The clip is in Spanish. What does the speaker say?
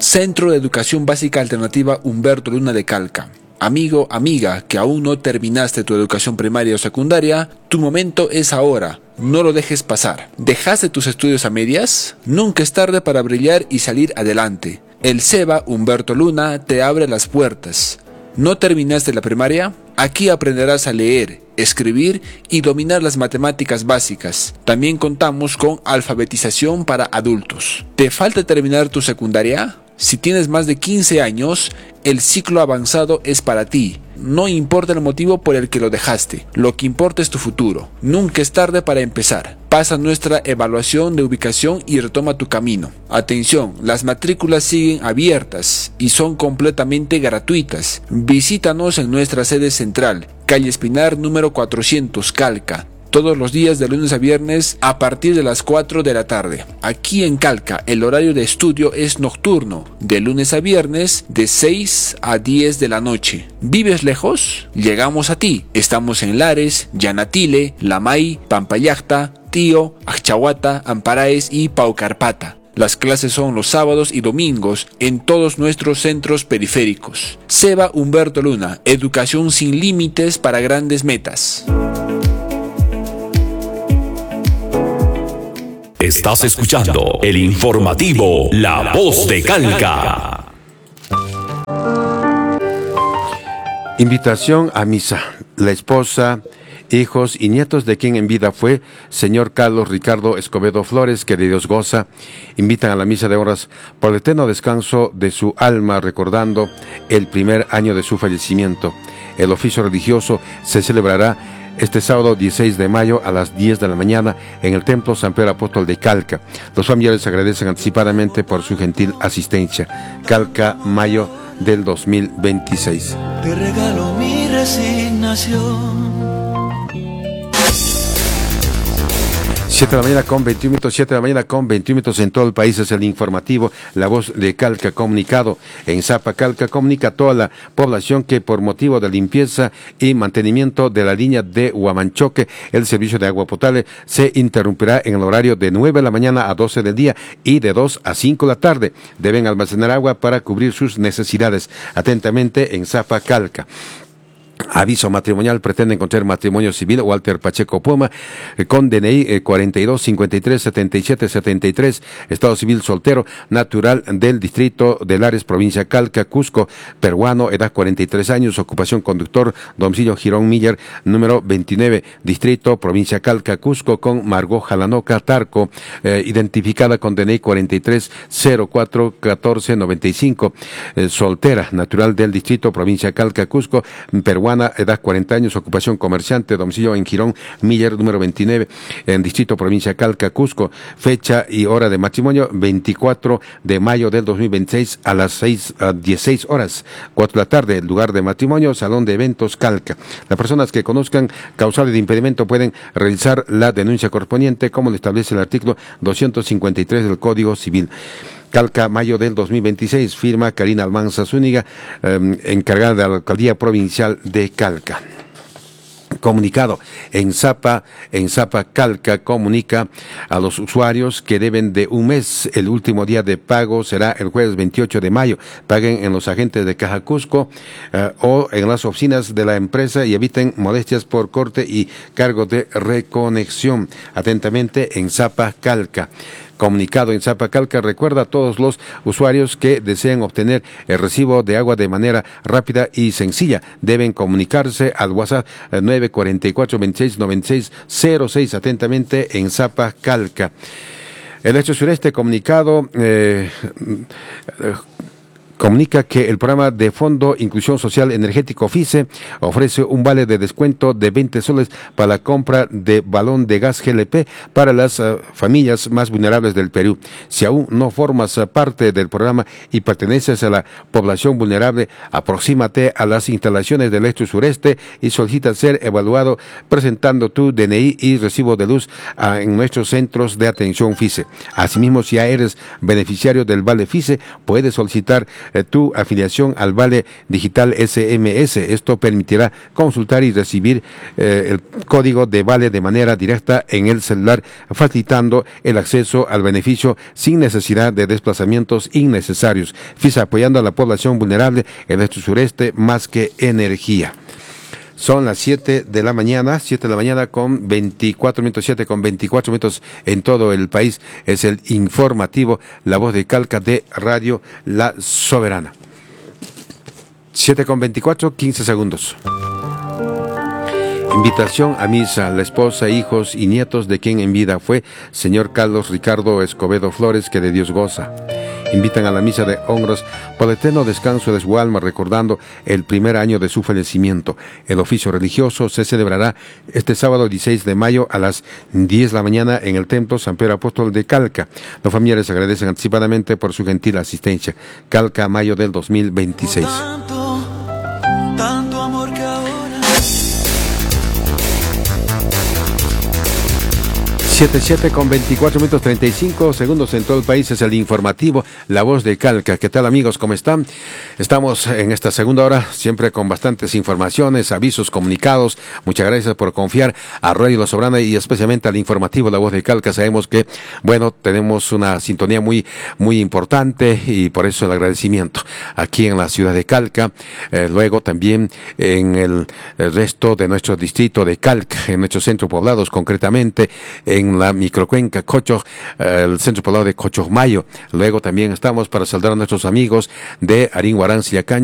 Centro de Educación Básica Alternativa Humberto Luna de Calca. Amigo, amiga, que aún no terminaste tu educación primaria o secundaria, tu momento es ahora. No lo dejes pasar. ¿Dejaste tus estudios a medias? Nunca es tarde para brillar y salir adelante. El CEBA Humberto Luna te abre las puertas. ¿No terminaste la primaria? Aquí aprenderás a leer, escribir y dominar las matemáticas básicas. También contamos con alfabetización para adultos. ¿Te falta terminar tu secundaria? Si tienes más de 15 años, el ciclo avanzado es para ti. No importa el motivo por el que lo dejaste, lo que importa es tu futuro. Nunca es tarde para empezar. Pasa nuestra evaluación de ubicación y retoma tu camino. Atención, las matrículas siguen abiertas y son completamente gratuitas. Visítanos en nuestra sede central, calle Espinar número 400, Calca. Todos los días de lunes a viernes a partir de las 4 de la tarde. Aquí en Calca el horario de estudio es nocturno, de lunes a viernes de 6 a 10 de la noche. ¿Vives lejos? Llegamos a ti. Estamos en Lares, Yanatile, Lamay, Pampayacta, Tío, Achchahuata, Amparaes y Paucarpata. Las clases son los sábados y domingos en todos nuestros centros periféricos. CEBA Humberto Luna, educación sin límites para grandes metas. Estás escuchando el informativo La Voz de Calca. Invitación a misa. La esposa, hijos y nietos de quien en vida fue señor Carlos Ricardo Escobedo Flores, que de Dios goza, invitan a la misa de horas por el eterno descanso de su alma, recordando el primer año de su fallecimiento. El oficio religioso se celebrará este sábado 16 de mayo a las 10 de la mañana en el Templo San Pedro Apóstol de Calca. Los familiares agradecen anticipadamente por su gentil asistencia. Calca, mayo del 2026. Te regalo mi resignación. 7 de la mañana con 21 minutos, 7 de la mañana con 21 minutos en todo el país. Es el informativo La Voz de Calca comunicado. En Zapa Calca comunica a toda la población que por motivo de limpieza y mantenimiento de la línea de Huamanchoque, el servicio de agua potable se interrumpirá en el horario de 9 de la mañana a 12 del día y de 2 a 5 de la tarde. Deben almacenar agua para cubrir sus necesidades. Atentamente en Zapa Calca. Aviso matrimonial: pretende encontrar matrimonio civil Walter Pacheco Poma con DNI 42 53 77 73, estado civil soltero, natural del distrito de Lares, provincia Calca, Cusco, peruano, edad 43 años, ocupación conductor, domicilio Girón Miller, número 29, distrito, provincia Calca, Cusco, con Margot Jalanoca Tarco, identificada con DNI 43 04 14 95, soltera, natural del distrito, provincia Calca, Cusco, peruana, edad 40 años, ocupación comerciante, domicilio en Girón Miller, número 29, en distrito, provincia Calca, Cusco, fecha y hora de matrimonio 24 de mayo del 2026 a las 16 horas, 4 de la tarde, lugar de matrimonio, salón de eventos Calca. Las personas que conozcan causales de impedimento pueden realizar la denuncia correspondiente, como lo establece el artículo 253 del Código Civil. Calca, mayo del 2026, firma Karina Almanza Zúñiga, encargada de la Alcaldía Provincial de Calca. Comunicado en Zapa Calca comunica a los usuarios que deben de un mes. El último día de pago será el jueves 28 de mayo. Paguen en los agentes de Caja Cusco o en las oficinas de la empresa y eviten molestias por corte y cargo de reconexión. Atentamente en Zapa Calca. Comunicado en Zapa Calca recuerda a todos los usuarios que desean obtener el recibo de agua de manera rápida y sencilla. Deben comunicarse al WhatsApp 944 26 96 06. Atentamente en Zapa Calca. El Hecho Sureste comunicado comunica que el programa de Fondo Inclusión Social Energético FICE ofrece un vale de descuento de 20 soles para la compra de balón de gas GLP para las familias más vulnerables del Perú. Si aún no formas parte del programa y perteneces a la población vulnerable, aproxímate a las instalaciones del Este Sureste y solicita ser evaluado presentando tu DNI y recibo de luz en nuestros centros de atención FICE. Asimismo, si ya eres beneficiario del vale FICE, puedes solicitar tu afiliación al Vale Digital SMS. Esto permitirá consultar y recibir el código de Vale de manera directa en el celular, facilitando el acceso al beneficio sin necesidad de desplazamientos innecesarios. FISA apoyando a la población vulnerable en nuestro sureste más que energía. Son las 7 de la mañana con 24 minutos, 7 con 24 minutos en todo el país. Es el informativo La Voz de Calca de Radio La Soberana. 7 con 24, 15 segundos. Invitación a misa, la esposa, hijos y nietos de quien en vida fue señor Carlos Ricardo Escobedo Flores, que de Dios goza. Invitan a la misa de honras por el eterno descanso de su alma, recordando el primer año de su fallecimiento. El oficio religioso se celebrará este sábado 16 de mayo a las 10 de la mañana en el Templo San Pedro Apóstol de Calca. Los familiares agradecen anticipadamente por su gentil asistencia. Calca, mayo del 2026. Tanto amor que ahora 7 con 24 minutos 35 segundos en todo el país. Es el informativo La Voz de Calca. ¿Qué tal, amigos? ¿Cómo están? Estamos en esta segunda hora, siempre con bastantes informaciones, avisos, comunicados. Muchas gracias por confiar a Radio La Soberana y especialmente al informativo La Voz de Calca. Sabemos que, bueno, tenemos una sintonía muy importante y por eso el agradecimiento aquí en la ciudad de Calca. Luego también en el resto de nuestro distrito de Calca, en nuestros centros poblados, concretamente en la microcuenca Cocho, el centro poblado de Cochojmayo. Luego también estamos para saludar a nuestros amigos de Arín, Huaranza y Yacaña,